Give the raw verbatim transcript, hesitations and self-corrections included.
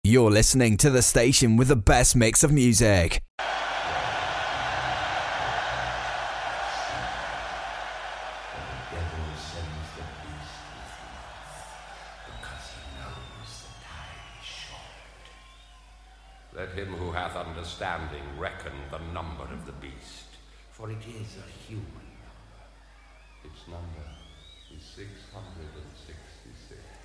You're listening to the station with the best mix of music. Let him who hath understanding reckon the number of the beast, for it is a human number. Its number is six hundred and sixty-six.